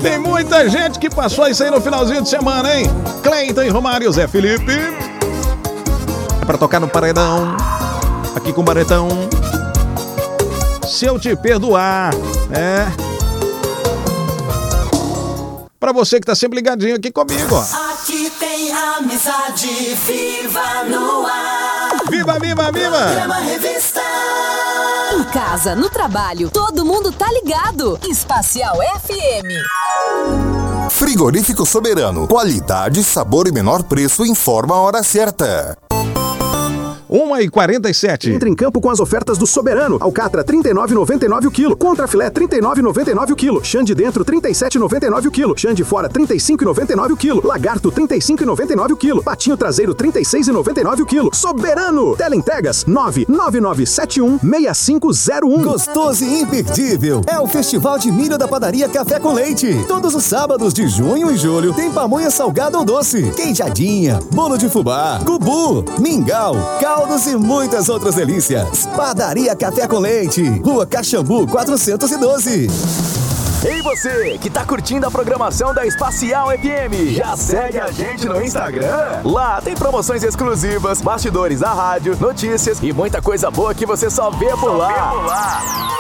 Tem muita gente que passou isso aí no finalzinho de semana, hein? Cleiton e Romário, Zé Felipe. É pra tocar no paredão. Aqui com o Baretão. Se eu te perdoar, pra você que tá sempre ligadinho aqui comigo, ó. Aqui tem amizade viva no ar. Viva, viva, viva! Programa Revista. Em casa, no trabalho, todo mundo tá ligado. Espacial FM. Frigorífico Soberano. Qualidade, sabor e menor preço. Informa a hora certa. 1h47. Entre em campo com as ofertas do Soberano. Alcatra, R$ 39,99 o quilo. Contrafilé, R$ 39,99 o quilo. Chã de dentro, R$ 37,99 o quilo. Chã de fora, R$ 35,99 o quilo. Lagarto, R$ 35,99 o quilo. Patinho traseiro, R$ 36,99 o quilo. Soberano. Teleentregas, 999716501. Gostoso e imperdível. É o Festival de Milho da Padaria Café com Leite. Todos os sábados de junho e julho tem pamonha salgada ou doce, queijadinha, bolo de fubá, cubu, mingau, caldos e muitas outras delícias. Padaria Café com Leite, Rua Caxambu 412. Ei você, que tá curtindo a programação da Espacial FM, já segue a gente no Instagram? Lá tem promoções exclusivas, bastidores da rádio, notícias e muita coisa boa que você só vê por lá.